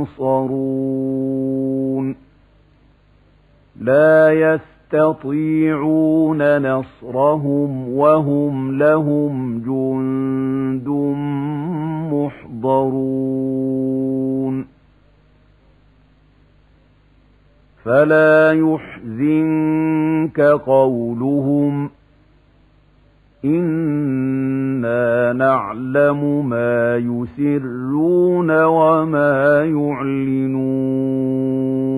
ينصرون لا يستطيعون نصرهم وهم لهم جند محضرون فلا يحزنك قولهم إنا نعلم ما يسرون وما يعلنون